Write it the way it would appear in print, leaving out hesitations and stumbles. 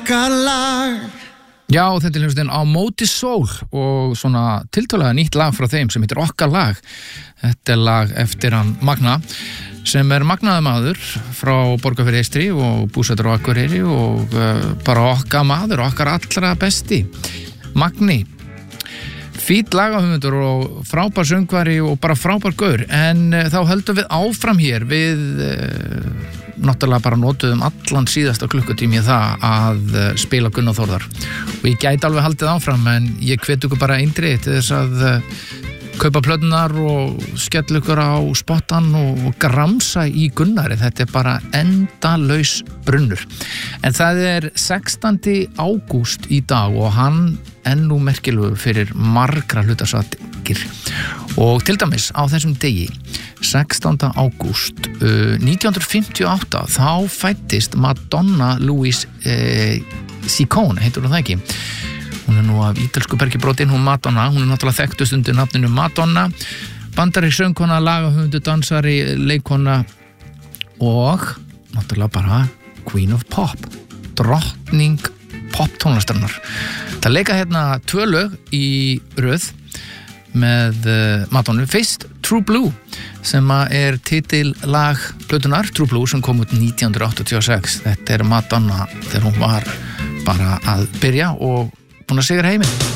okkar lag. Já, þetta er hljómsveitin Á móti sól og svona tiltölulega nýtt lag frá þeim sem heitir Okkar lag. Þetta er lag eftir hann Magna sem er magnaður maður frá Borgarfirði Eystri og búsettur á Akureyri og bara okkar maður, okkar allra besti Magni. Fínn lagahöfundur og frábær söngvari og bara frábær gaur, en þá höldum við áfram hér við náttúrulega bara notuðum allan síðasta klukkutími það að spila Gunnar Þórðar og ég gæti alveg haldið áfram, en ég hvet ykkur bara eindrið til þess að kaupa plötunar og skella ykkur á spottan og gramsa í Gunnari. Þetta er bara endalaus brunnur. En það er 16. ágúst í dag og hann nú merkilegur fyrir margra hlutasakir. Og til dæmis á þessum degi 16. ágúst 1958 þá fæddist Madonna Louise Ciccone, heitur hún það ekki? Hún er nú af ítölsku bergibrotin, hún Madonna, hún er náttúrulega þekktust undir nafninu Madonna, bandarísk söngkona, lagahöfundur, dansari, leikkona og náttúrulega bara Queen of Pop, drottning poptónlistarinnar. Það leika hérna 2 lög í röð með Madonna. Fyrst True Blue sem er titillag plötunar, True Blue, sem kom út 1986. Þetta er Madonna þegar hún var bara að byrja og búin að sigra heiminn.